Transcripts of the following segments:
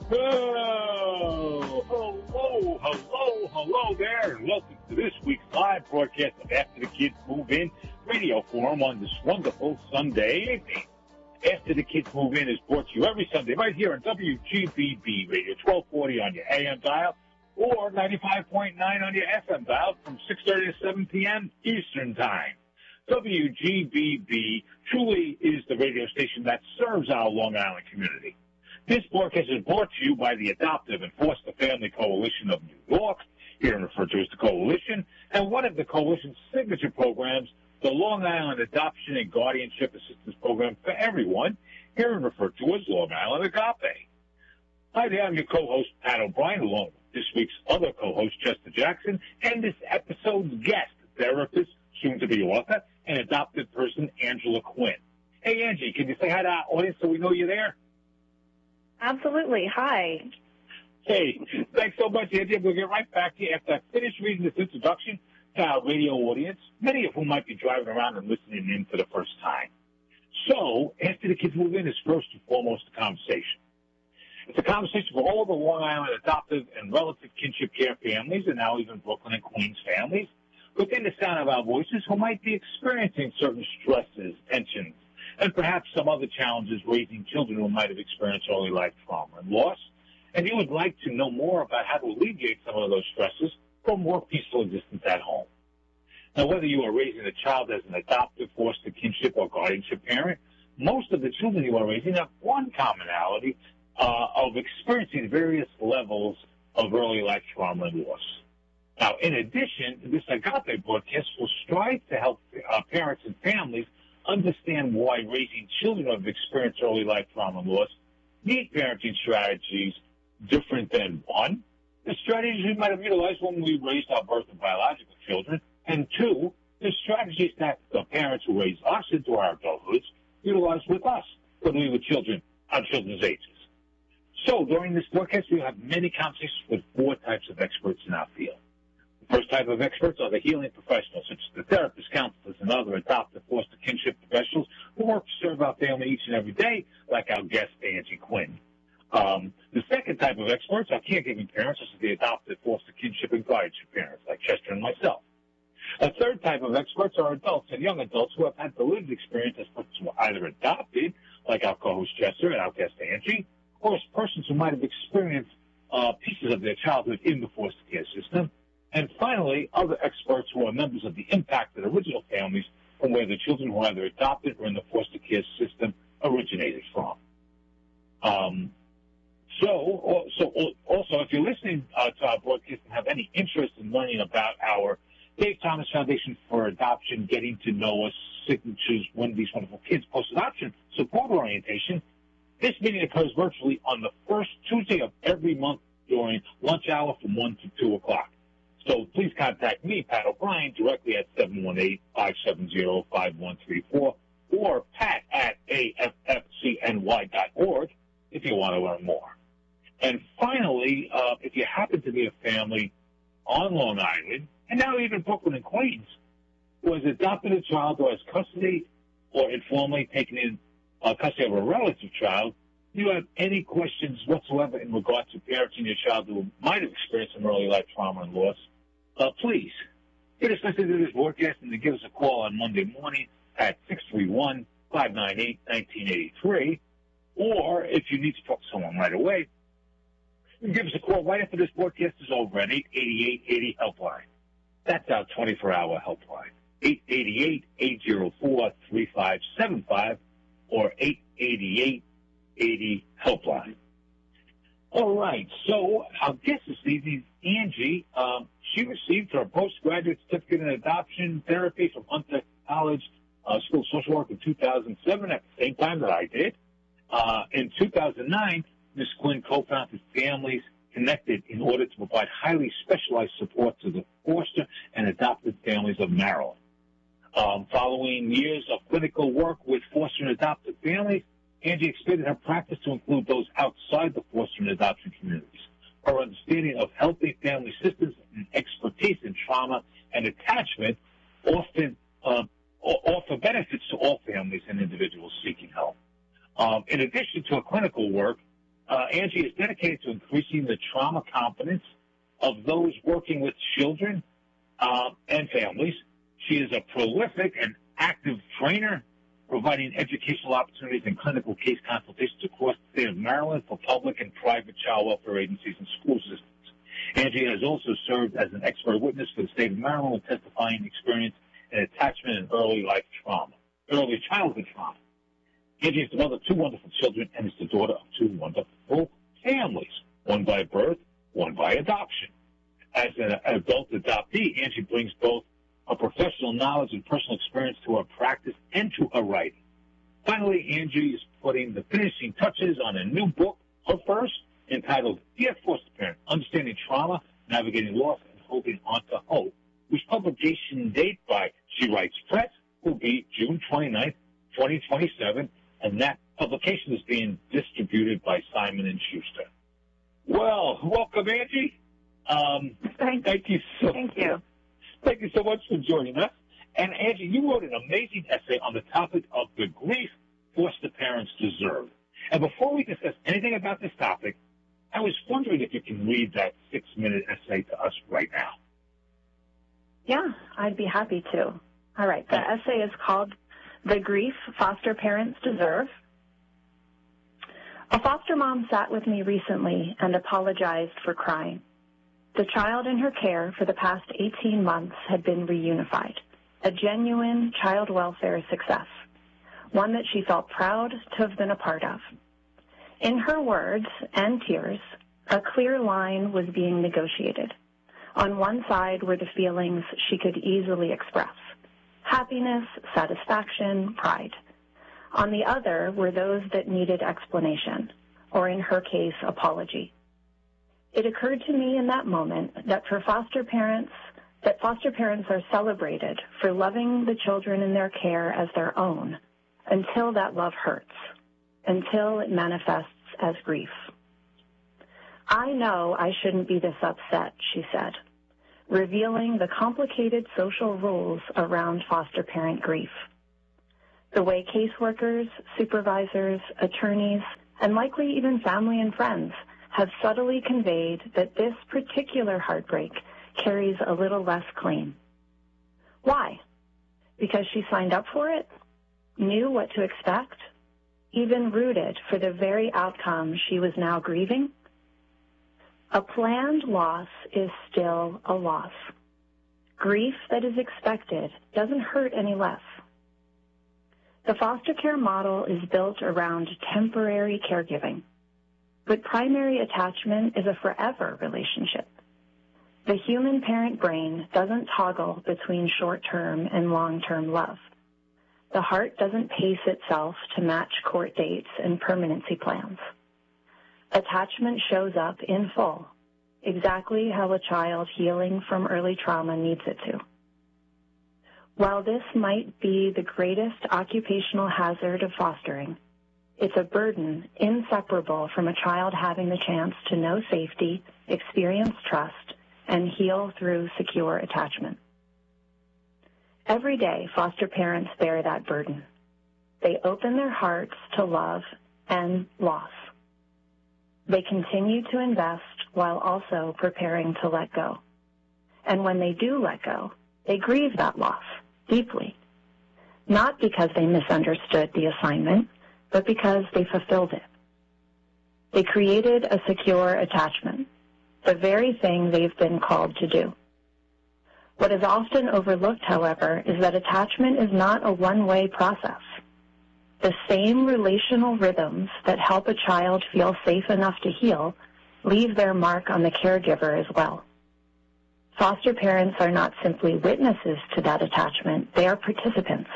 Hello there, and welcome to this week's live broadcast of After the Kids Move In radio forum on this wonderful Sunday evening. After the Kids Move In is brought to you every Sunday right here on WGBB Radio, 1240 on your AM dial or 95.9 on your FM dial from 6:30 to 7 p.m. Eastern Time. WGBB truly is the radio station that serves our Long Island community. This broadcast is brought to you by the Adoptive and Foster Family Coalition of New York, here referred to as the Coalition, and one of the Coalition's signature programs, the Long Island Adoption and Guardianship Assistance Program for Everyone, here referred to as Long Island Agape. Hi there, I'm your co-host, Pat O'Brien, along with this week's other co-host, Chester Jackson, and this episode's guest, therapist, soon-to-be author, and adopted person, Angela Quinn. Hey, Angie, can you say hi to our audience so we know you're there? Absolutely. Hi. Hey, thanks so much, Angie. We'll get right back to you after I finish reading this introduction to our radio audience, many of whom might be driving around and listening in for the first time. So, After the Kids Move In is first and foremost a conversation. It's a conversation for all the Long Island adoptive and relative kinship care families, and now even Brooklyn and Queens families, within the sound of our voices, who might be experiencing certain stresses, tensions, and perhaps some other challenges raising children who might have experienced early life trauma and loss. And you would like to know more about how to alleviate some of those stresses for a more peaceful existence at home. Now, whether you are raising a child as an adoptive, foster, kinship, or guardianship parent, most of the children you are raising have one commonality of experiencing various levels of early life trauma and loss. Now, in addition, this Agape broadcast will strive to help parents and families understand why raising children who have experienced early life trauma and loss need parenting strategies different than, one, the strategies we might have utilized when we raised our birth and biological children, and two, the strategies that the parents who raised us into our adulthoods utilize with us when we were children, our children's ages. So during this broadcast, we'll have many conversations with four types of experts in our field. The first type of experts are the healing professionals, such as the therapists, counselors, and other adoptive, foster, kinship professionals who work to serve our family each and every day, like our guest, Angie Quinn. The second type of experts are caregiving parents, such as the adoptive, foster, kinship, and guardianship parents, like Chester and myself. A third type of experts are adults and young adults who have had the lived experience as persons who were either adopted, like our co-host Chester and our guest Angie, or as persons who might have experienced pieces of their childhood in the foster care system. And finally, other experts who are members of the impacted original families from where the children who are either adopted or in the foster care system originated from. Also, if you're listening to our broadcast and have any interest in learning about our Dave Thomas Foundation for Adoption, Getting to Know Us, Signatures, One of These Wonderful Kids post-adoption support orientation, this meeting occurs virtually on the first Tuesday of every month during lunch hour from 1 to 2 o'clock. So please contact me, Pat O'Brien, directly at 718-570-5134 or pat@affcny.org if you want to learn more. And finally, if you happen to be a family on Long Island, and now even Brooklyn and Queens, who has adopted a child who has custody or informally taken in custody of a relative child, you have any questions whatsoever in regard to parenting your child who might have experienced some early life trauma and loss, please get us listening to this broadcast and give us a call on Monday morning at 631-598-1983. Or if you need to talk to someone right away, you can give us a call right after this broadcast is over at 888-80-HELPLINE. That's our 24-hour helpline, 888-804-3575 or 888-80-HELPLINE. All right, so our guest this evening is Angie. She received her postgraduate certificate in adoption therapy from Hunter College School of Social Work in 2007 at the same time that I did. In 2009, Ms. Quinn co-founded Families Connected in order to provide highly specialized support to the foster and adopted families of Maryland. Following years of clinical work with foster and adopted families, Angie expanded her practice to include those outside the foster and adoption communities. Her understanding of healthy family systems and expertise in trauma and attachment often offer benefits to all families and individuals seeking help. In addition to her clinical work, Angie is dedicated to increasing the trauma confidence of those working with children and families. She is a prolific and active trainer, providing educational opportunities and clinical case consultations across the state of Maryland for public and private child welfare agencies and school systems. Angie has also served as an expert witness for the state of Maryland with testifying experience in attachment and early childhood trauma. Angie is the mother of two wonderful children and is the daughter of two wonderful families, one by birth, one by adoption. As an adult adoptee, Angie brings both her professional knowledge and personal experience to her practice and to her writing. Finally, Angie is putting the finishing touches on a new book, her first, entitled Dear Foster Parent, Understanding Trauma, Navigating Loss, and Holding On to Hope, whose publication date by She Writes Press will be June 29th, 2027, and that publication is being distributed by Simon & Schuster. Well, welcome, Angie. Thank you so much for joining us. And Angie, you wrote an amazing essay on the topic of the grief foster parents deserve. And before we discuss anything about this topic, I was wondering if you can read that 6-minute essay to us right now. Yeah, I'd be happy to. All right, the essay is called The Grief Foster Parents Deserve. A foster mom sat with me recently and apologized for crying. The child in her care for the past 18 months had been reunified, a genuine child welfare success, one that she felt proud to have been a part of. In her words and tears, a clear line was being negotiated. On one side were the feelings she could easily express: happiness, satisfaction, pride. On the other were those that needed explanation, or in her case, apology. It occurred to me in that moment that foster parents are celebrated for loving the children in their care as their own until that love hurts, until it manifests as grief. I know I shouldn't be this upset, she said, revealing the complicated social rules around foster parent grief. The way caseworkers, supervisors, attorneys, and likely even family and friends have subtly conveyed that this particular heartbreak carries a little less claim. Why? Because she signed up for it, knew what to expect, even rooted for the very outcome she was now grieving? A planned loss is still a loss. Grief that is expected doesn't hurt any less. The foster care model is built around temporary caregiving, but primary attachment is a forever relationship. The human parent brain doesn't toggle between short-term and long-term love. The heart doesn't pace itself to match court dates and permanency plans. Attachment shows up in full, exactly how a child healing from early trauma needs it to. While this might be the greatest occupational hazard of fostering, it's a burden inseparable from a child having the chance to know safety, experience trust, and heal through secure attachment. Every day, foster parents bear that burden. They open their hearts to love and loss. They continue to invest while also preparing to let go. And when they do let go, they grieve that loss deeply, not because they misunderstood the assignment, but because they fulfilled it. They created a secure attachment, the very thing they've been called to do. What is often overlooked, however, is that attachment is not a one-way process. The same relational rhythms that help a child feel safe enough to heal leave their mark on the caregiver as well. Foster parents are not simply witnesses to that attachment, they are participants.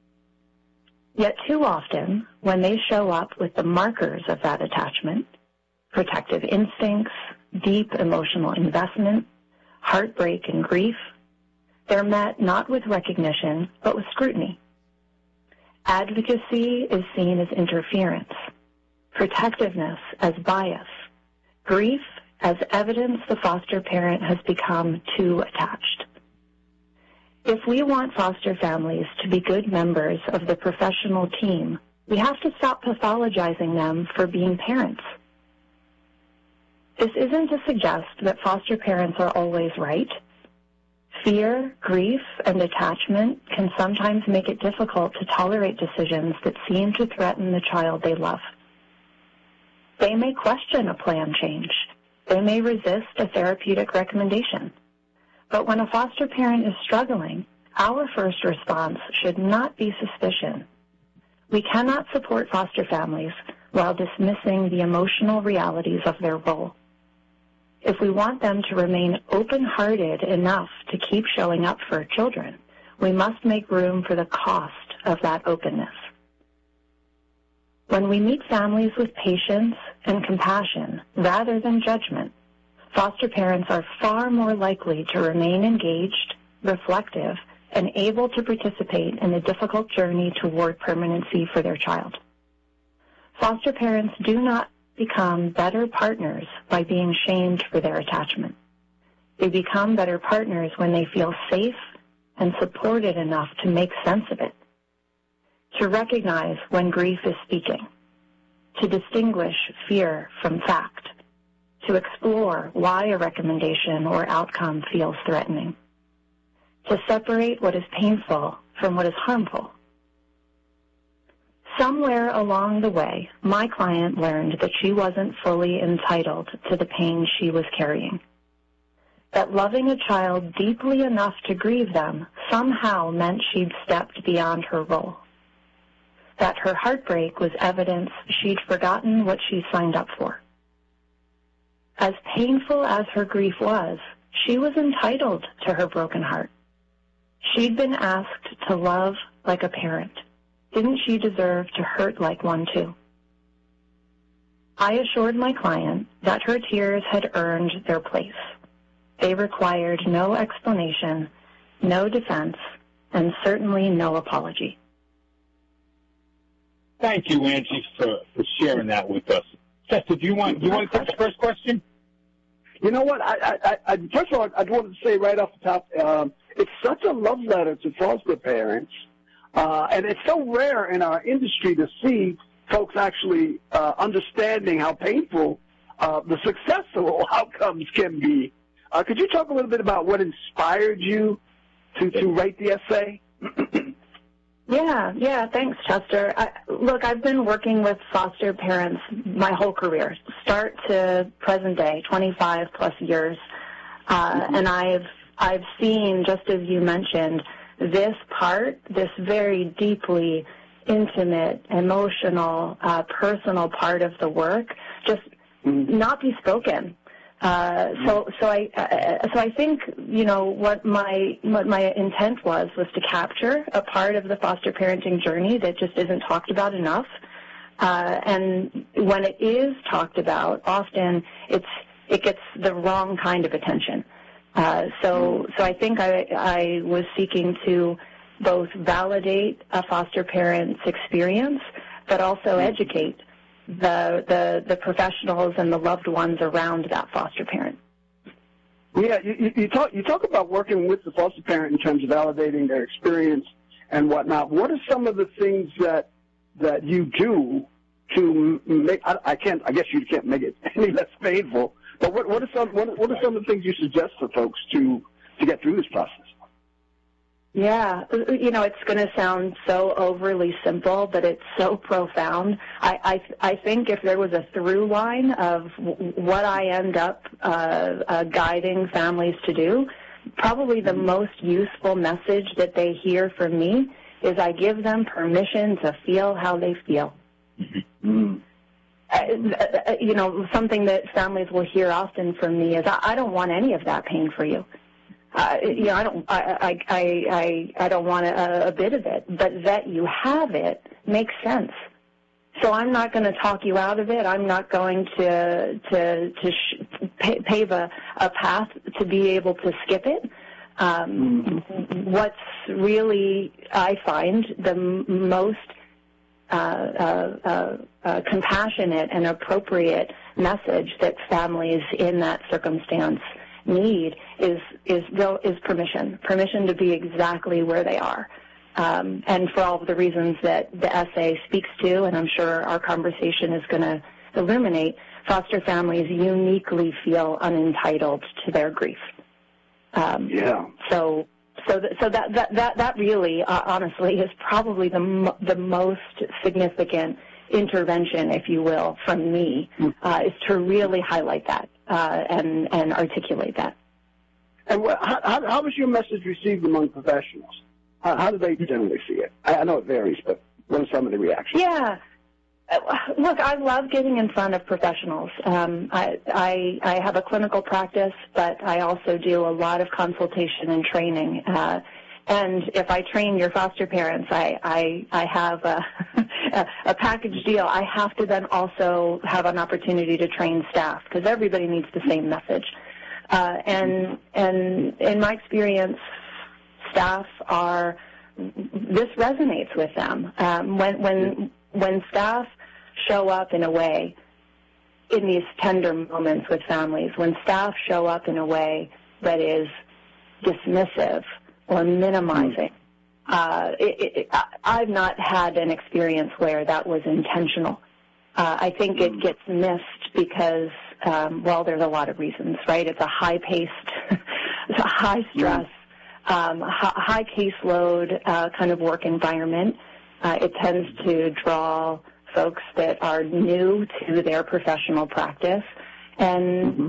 Yet too often, when they show up with the markers of that attachment, protective instincts, deep emotional investment, heartbreak and grief, they're met not with recognition, but with scrutiny. Advocacy is seen as interference, protectiveness as bias, grief as evidence the foster parent has become too attached. If we want foster families to be good members of the professional team, we have to stop pathologizing them for being parents. This isn't to suggest that foster parents are always right. Fear, grief, and attachment can sometimes make it difficult to tolerate decisions that seem to threaten the child they love. They may question a plan change. They may resist a therapeutic recommendation. But when a foster parent is struggling, our first response should not be suspicion. We cannot support foster families while dismissing the emotional realities of their role. If we want them to remain open-hearted enough to keep showing up for children, we must make room for the cost of that openness. When we meet families with patience and compassion rather than judgment, foster parents are far more likely to remain engaged, reflective, and able to participate in the difficult journey toward permanency for their child. Foster parents do not become better partners by being shamed for their attachment. They become better partners when they feel safe and supported enough to make sense of it, to recognize when grief is speaking, to distinguish fear from fact, to explore why a recommendation or outcome feels threatening, to separate what is painful from what is harmful. Somewhere along the way, my client learned that she wasn't fully entitled to the pain she was carrying, that loving a child deeply enough to grieve them somehow meant she'd stepped beyond her role, that her heartbreak was evidence she'd forgotten what she signed up for. As painful as her grief was, she was entitled to her broken heart. She'd been asked to love like a parent. Didn't she deserve to hurt like one too? I assured my client that her tears had earned their place. They required no explanation, no defense, and certainly no apology. Thank you, Angie, for sharing that with us. Chester, do you want to take the first question? You know what? I first of all, I wanted to say right off the top, it's such a love letter to foster parents, and it's so rare in our industry to see folks actually understanding how painful the successful outcomes can be. Could you talk a little bit about what inspired you to write the essay? Yeah, thanks, Chester. Look, I've been working with foster parents my whole career, start to present day, 25 plus years, and I've seen, just as you mentioned, this very deeply intimate, emotional, personal part of the work just not be spoken. So I think, what my intent was to capture a part of the foster parenting journey that just isn't talked about enough. And when it is talked about, often it gets the wrong kind of attention. So I think I was seeking to both validate a foster parent's experience, but also educate the professionals and the loved ones around that foster parent. Yeah, you talk about working with the foster parent in terms of validating their experience and whatnot. What are some of the things that you do to make? I guess you can't make it any less painful. But what are some of the things you suggest for folks to get through this process? Yeah, it's going to sound so overly simple, but it's so profound. I think if there was a through line of what I end up guiding families to do, probably the most useful message that they hear from me is I give them permission to feel how they feel. Mm-hmm. Something that families will hear often from me is, I don't want any of that pain for you. I don't want a bit of it, but that you have it makes sense. So I'm not going to talk you out of it. I'm not going to pave a path to be able to skip it. What's really, I find, the most compassionate and appropriate message that families in that circumstance need is permission to be exactly where they are, and for all of the reasons that the essay speaks to, and I'm sure our conversation is going to illuminate, foster families uniquely feel unentitled to their grief. So that really, honestly, is probably the most significant intervention, if you will, from me, is to really highlight that and articulate that. And how was your message received among professionals? How do they generally see it? I know it varies, but what are some of the reactions? Yeah. Look, I love getting in front of professionals. I have a clinical practice, but I also do a lot of consultation and training. And if I train your foster parents, I have a package deal. I have to then also have an opportunity to train staff because everybody needs the same message. And in my experience, staff this resonates with them. When staff show up in a way, in these tender moments with families, when staff show up in a way that is dismissive or minimizing, I've not had an experience where that was intentional. I think it gets missed because, there's a lot of reasons, right? It's a high-paced, it's a high-stress, high caseload kind of work environment. It tends to draw folks that are new to their professional practice, and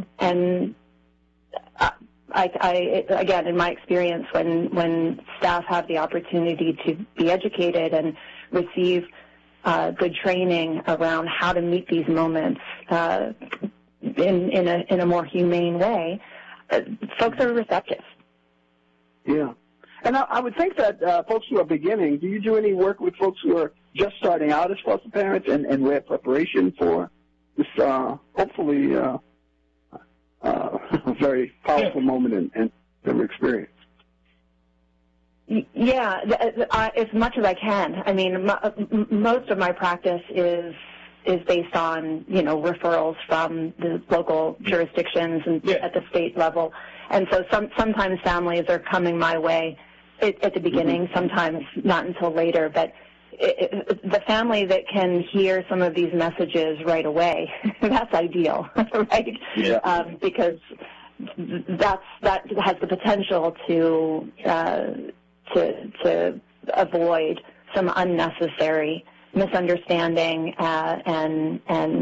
again, in my experience, when staff have the opportunity to be educated and receive good training around how to meet these moments in a more humane way, folks are receptive. Yeah. And I would think that folks who are beginning, do you do any work with folks who are just starting out as foster parents and their preparation for this hopefully very powerful moment in their experience? Yeah, as much as I can. I mean, most of my practice is based on, referrals from the local jurisdictions and at the state level. And so sometimes families are coming my way at the beginning, sometimes not until later. But the family that can hear some of these messages right away, that's ideal, right? Yeah. Because that has the potential to avoid some unnecessary misunderstanding and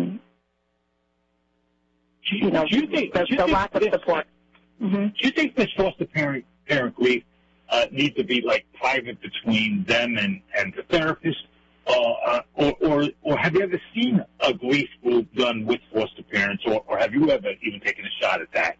the lack of support. Do you think this foster parent grief needs to be like private between them and the therapist, or have you ever seen a grief group done with foster parents, or have you ever even taken a shot at that?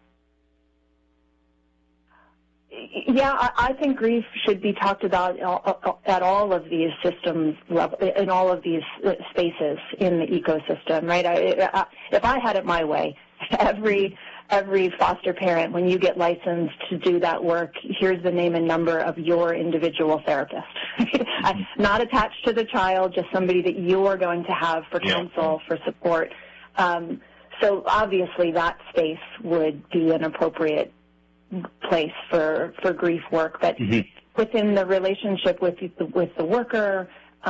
Yeah, I think grief should be talked about at all of these systems level, in all of these spaces in the ecosystem, right? If I had it my way, every foster parent, when you get licensed to do that work, here's the name and number of your individual therapist. Not attached to the child, just somebody that you're going to have for counsel, for support. So obviously that space would be an appropriate place for grief work, but within the relationship with the worker,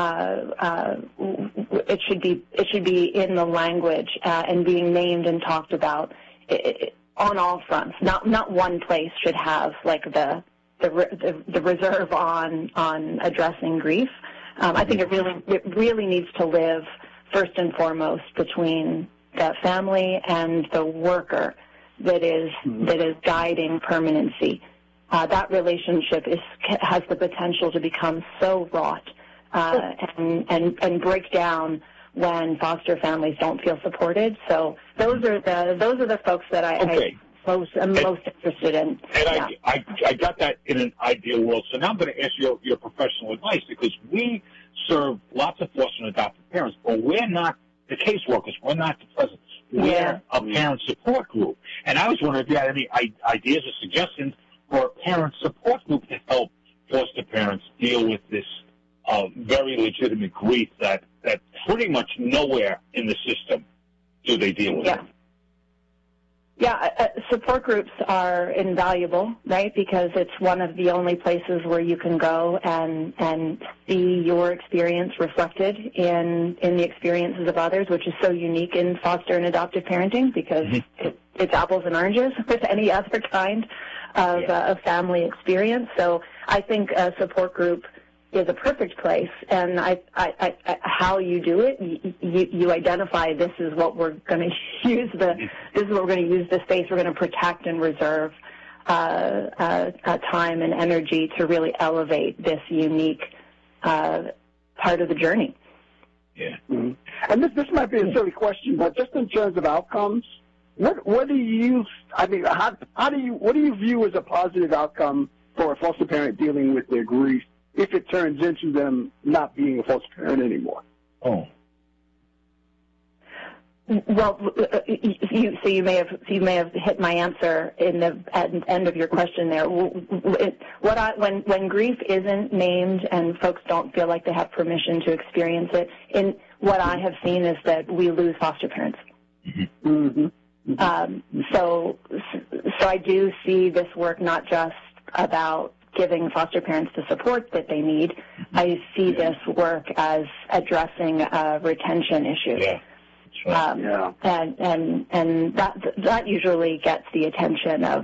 it should be in the language and being named and talked about on all fronts. Not one place should have like the reserve on addressing grief. I think it really needs to live first and foremost between the family and the worker that is guiding permanency. That relationship has the potential to become so wrought and break down when foster families don't feel supported. So those are the folks that I'm most interested in. And I got that in an ideal world. So now I'm going to ask your professional advice, because we serve lots of foster and adoptive parents, but we're not the caseworkers. We're not the present. We're a parent support group. And I was wondering if you had any ideas or suggestions for a parent support group to help foster parents deal with this very legitimate grief that pretty much nowhere in the system do they deal with it. Yeah, support groups are invaluable, right? Because it's one of the only places where you can go and see your experience reflected in the experiences of others, which is so unique in foster and adoptive parenting because it's apples and oranges with any other kind of family experience. So I think a support group is a perfect place, and how you do it, you identify this is what we're going to use the space we're going to protect and reserve time and energy to really elevate this unique part of the journey. Yeah. Mm-hmm. And this might be a silly question, but just in terms of outcomes, what do you view as a positive outcome for a foster parent dealing with their grief if it turns into them not being a foster parent anymore? Oh. Well, you may have hit my answer in the end of your question there. When grief isn't named and folks don't feel like they have permission to experience it, what I have seen is that we lose foster parents. Mm-hmm. So I do see this work not just about giving foster parents the support that they need. I see this work as addressing a retention issue. Yeah. Right. And that usually gets the attention of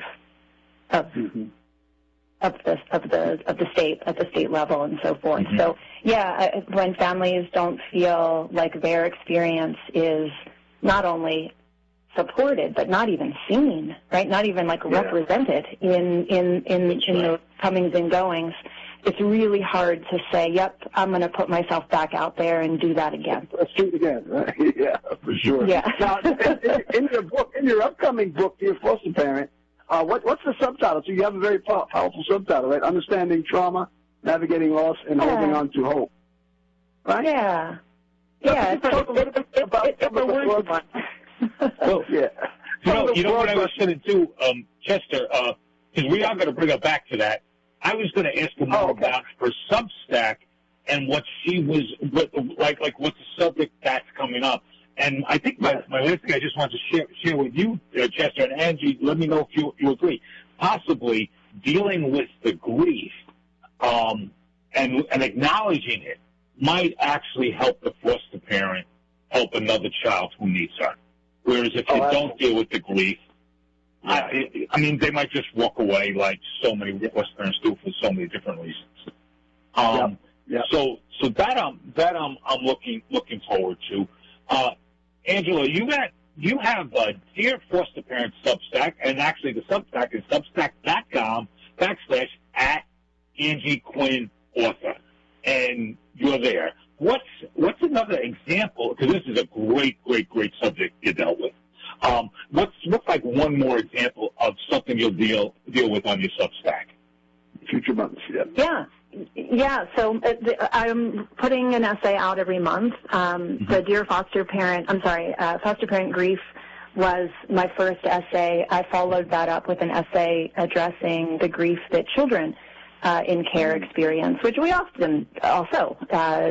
the state at the state level and so forth. Mm-hmm. So when families don't feel like their experience is not only supported but not even seen, right? Not even represented in the comings and goings. It's really hard to say, yep, I'm going to put myself back out there and do that again. Let's do it again, right? Yeah, for sure. Yeah. Now, in your upcoming book, Dear Foster Parent, what's the subtitle? So you have a very powerful subtitle, right? Understanding Trauma, Navigating Loss, and Holding On to Hope. Right? Yeah. Yeah, it's a word one. Well, yeah. You know what I was going to do, Chester, because we are going to bring her back to that. I was going to ask her more about her Substack and what she was, what's the subject that's coming up. And I think my last thing I just wanted to share with you, Chester, and Angie, let me know if you agree. Possibly dealing with the grief and acknowledging it might actually help the foster parent help another child who needs her. Whereas if you don't deal with the grief, I mean, they might just walk away like so many foster parents do for so many different reasons. So that I'm looking forward to. Angela, you have a Dear Foster Parent Substack, and actually the Substack is substack.com /@AngieQuinnAuthor, and you're there. What's another example? Because this is a great subject you dealt with. What's like one more example of something you'll deal with on your Substack? Future months, Yeah. So I'm putting an essay out every month. The Dear Foster Parent, Foster Parent Grief was my first essay. I followed that up with an essay addressing the grief that children in care experience, which we often also